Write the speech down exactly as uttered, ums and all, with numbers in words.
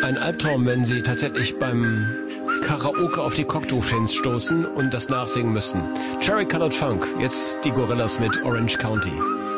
ein Albtraum, wenn Sie tatsächlich beim Karaoke auf die Cocteau-Fans stoßen und das nachsingen müssen. Cherry Colored Funk, jetzt die Gorillas mit Orange County.